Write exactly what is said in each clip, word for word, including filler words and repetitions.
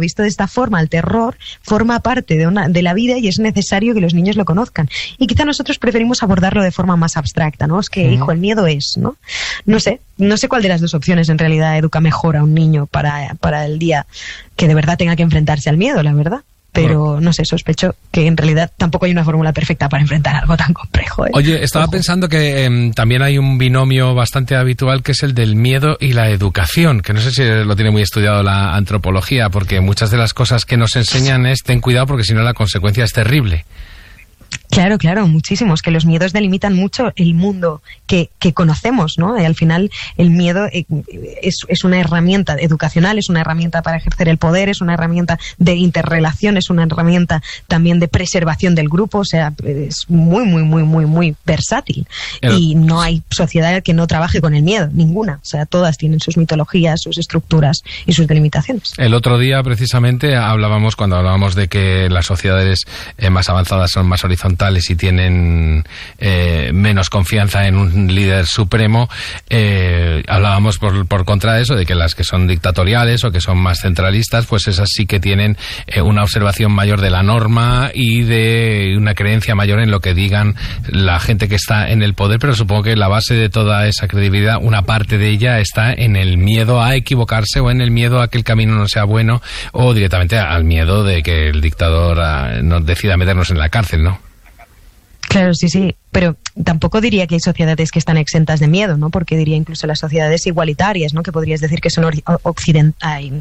visto de esta forma, el terror forma parte de, una, de la vida y es necesario que los niños lo conozcan. Y quizá nosotros preferimos abordarlo de forma más abstracta, ¿no? Es que, uh-huh. hijo, el miedo es, ¿no? No sé, no sé cuál de las dos opciones en realidad educa mejor a un niño para, para el día que de verdad tenga que enfrentarse al miedo, la verdad. Pero bueno, no sé, sospecho que en realidad tampoco hay una fórmula perfecta para enfrentar algo tan complejo, ¿eh? Oye, estaba Ojo. pensando que eh, también hay un binomio bastante habitual que es el del miedo y la educación, que no sé si lo tiene muy estudiado la antropología, porque muchas de las cosas que nos enseñan es ten cuidado porque si no la consecuencia es terrible. Claro, claro, muchísimos, que los miedos delimitan mucho el mundo que, que conocemos, ¿no? Y al final el miedo es, es una herramienta educacional, es una herramienta para ejercer el poder, es una herramienta de interrelación, es una herramienta también de preservación del grupo, o sea, es muy, muy, muy, muy, muy versátil. El... Y no hay sociedad que no trabaje con el miedo, ninguna. O sea, todas tienen sus mitologías, sus estructuras y sus delimitaciones. El otro día, precisamente, hablábamos, cuando hablábamos de que las sociedades eh, más avanzadas son más horizontales y tienen eh, menos confianza en un líder supremo, eh, hablábamos por, por contra de eso, de que las que son dictatoriales o que son más centralistas, pues esas sí que tienen eh, una observación mayor de la norma y de una creencia mayor en lo que digan la gente que está en el poder, pero supongo que la base de toda esa credibilidad, una parte de ella está en el miedo a equivocarse o en el miedo a que el camino no sea bueno o directamente al miedo de que el dictador uh, nos decida meternos en la cárcel, ¿no? Claro, sí, sí, pero tampoco diría que hay sociedades que están exentas de miedo, ¿no? Porque diría incluso las sociedades igualitarias, ¿no? Que podrías decir que son occidentales,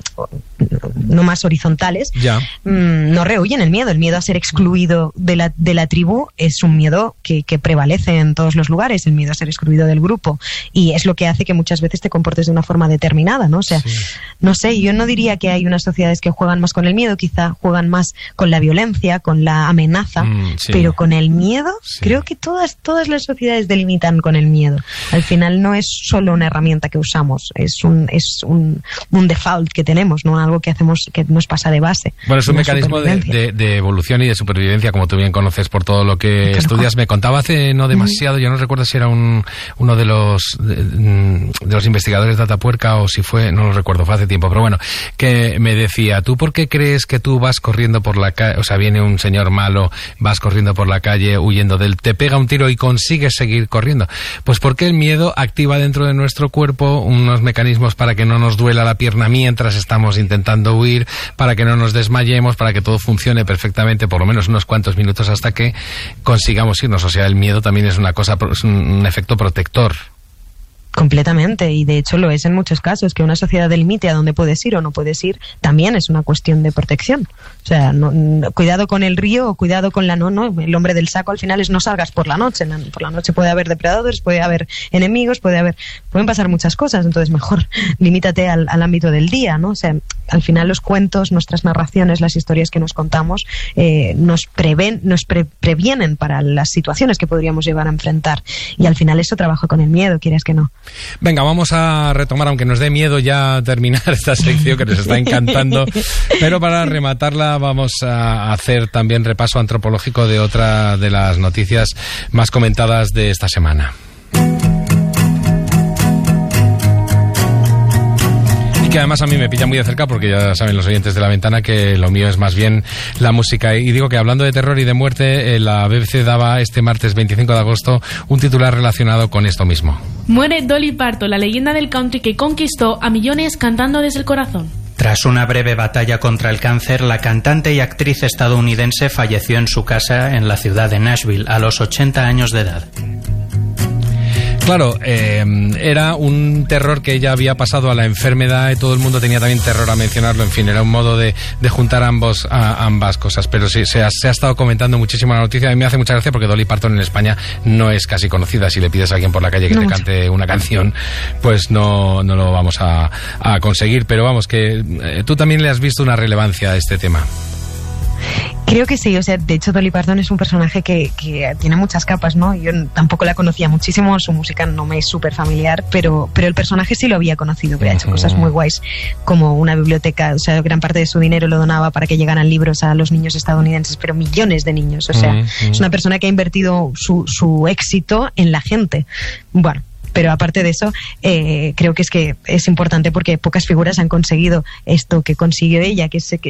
no más horizontales, ya. mmm, no rehuyen el miedo. El miedo a ser excluido de la, de la tribu es un miedo que, que prevalece en todos los lugares, el miedo a ser excluido del grupo, y es lo que hace que muchas veces te comportes de una forma determinada, ¿no? O sea, sí. no sé, yo no diría que hay unas sociedades que juegan más con el miedo, quizá juegan más con la violencia, con la amenaza, mm, sí. pero con el miedo, sí. creo que todas, todas las sociedades delimitan con el miedo. Al final no es solo una herramienta que usamos, es un, es un, un default que tenemos, no algo que hacemos que nos pasa de base. Bueno, es un mecanismo de, de, de evolución y de supervivencia, como tú bien conoces por todo lo que Pero estudias. Me contaba hace no demasiado, mm. yo no recuerdo si era un, uno de los de, de los investigadores de Atapuerca o si fue, no lo recuerdo, fue hace tiempo, pero bueno, que me decía, ¿tú por qué crees que tú vas corriendo por la calle, o sea, viene un señor malo, vas corriendo por la calle huyendo del, te pega un tiro y consigues seguir corriendo? Pues porque el miedo activa dentro de nuestro cuerpo unos mecanismos para que no nos duela la pierna mientras estamos intentando huir, para que no nos desmayemos, para que todo funcione perfectamente por lo menos unos cuantos minutos hasta que consigamos irnos. O sea, el miedo también es una cosa, es un efecto protector. Completamente, y de hecho lo es en muchos casos, que una sociedad delimite a dónde puedes ir o no puedes ir, también es una cuestión de protección. O sea, no, no, cuidado con el río o cuidado con la no, no, el hombre del saco al final es no salgas por la noche, por la noche puede haber depredadores, puede haber enemigos, puede haber, pueden pasar muchas cosas, entonces mejor limítate al, al ámbito del día, ¿no? O sea, al final los cuentos, nuestras narraciones, las historias que nos contamos, eh, nos preven, nos pre, previenen para las situaciones que podríamos llegar a enfrentar, y al final eso trabaja con el miedo, quieras que no. Venga, vamos a retomar, aunque nos dé miedo ya terminar esta sección que nos está encantando, pero para rematarla vamos a hacer también repaso antropológico de otra de las noticias más comentadas de esta semana. Que además a mí me pilla muy de cerca porque ya saben los oyentes de La Ventana que lo mío es más bien la música. Y digo que hablando de terror y de muerte, eh, la B B C daba este martes veinticinco de agosto un titular relacionado con esto mismo. Muere Dolly Parton, la leyenda del country que conquistó a millones cantando desde el corazón. Tras una breve batalla contra el cáncer, la cantante y actriz estadounidense falleció en su casa en la ciudad de Nashville a los ochenta años de edad. Claro, eh, era un terror que ella había pasado a la enfermedad y todo el mundo tenía también terror a mencionarlo. En fin, era un modo de, de juntar ambos, a, ambas cosas. Pero sí, se ha, se ha estado comentando muchísimo la noticia. A mí me hace mucha gracia porque Dolly Parton en España no es casi conocida. Si le pides a alguien por la calle que no te mucho. cante una canción, pues no, no lo vamos a, a conseguir. Pero vamos, que eh, tú también le has visto una relevancia a este tema. Creo que sí, o sea, de hecho Dolly Parton es un personaje que, que tiene muchas capas, ¿no? Yo tampoco la conocía muchísimo, su música no me es súper familiar, pero, pero el personaje sí lo había conocido, que ha hecho cosas muy guays, como una biblioteca, o sea, gran parte de su dinero lo donaba para que llegaran libros a los niños estadounidenses, pero millones de niños, o sea, uh-huh. es una persona que ha invertido su, su éxito en la gente. Bueno, pero aparte de eso, eh, creo que es que es importante porque pocas figuras han conseguido esto que consiguió ella, que es que